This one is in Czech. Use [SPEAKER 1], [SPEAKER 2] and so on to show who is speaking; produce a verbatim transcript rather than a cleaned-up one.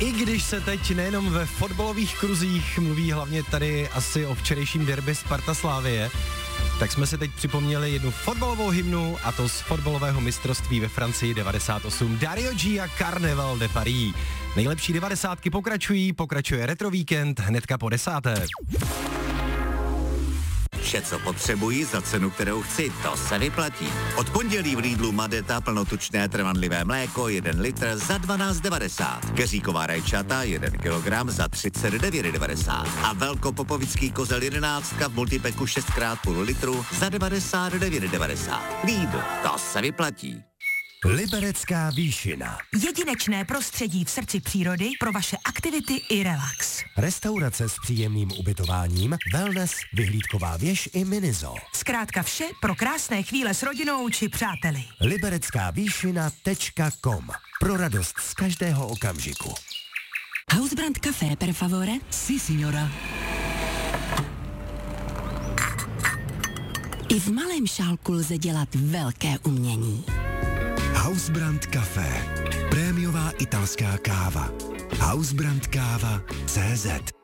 [SPEAKER 1] I když se teď nejenom ve fotbalových kruzích mluví hlavně tady asi o včerejším derby Sparta Slavie, tak jsme si teď připomněli jednu fotbalovou hymnu, a to z fotbalového mistrovství ve Francii devadesát osm. Dario G a Carnaval de Paris. Nejlepší devadesátky pokračují, pokračuje Retro Víkend hnedka po desáté.
[SPEAKER 2] Vše, co potřebuji za cenu, kterou chci, to se vyplatí. Od pondělí v Lidlu Madeta plnotučné trvanlivé mléko jeden litr za dvanáct devadesát. Keříková rajčata jeden kilogram za třicet devět devadesát. A velkopopovický kozel jedenáctka v multipeku šest krát půl litru za devadesát devět devadesát. Lidl, to se vyplatí.
[SPEAKER 3] Liberecká výšina.
[SPEAKER 4] Jedinečné prostředí v srdci přírody pro vaše aktivity i relax.
[SPEAKER 3] Restaurace s příjemným ubytováním, wellness, vyhlídková věž i minizo.
[SPEAKER 4] Zkrátka vše pro krásné chvíle s rodinou či přáteli.
[SPEAKER 3] liberecká výšina tečka com. Pro radost z každého okamžiku.
[SPEAKER 5] Hausbrand Café, per favore?
[SPEAKER 6] Sí, signora.
[SPEAKER 5] I v malém šálku lze dělat velké umění.
[SPEAKER 3] Hausbrand Café. Prémiová italská káva. hausbrand káva tečka cé zet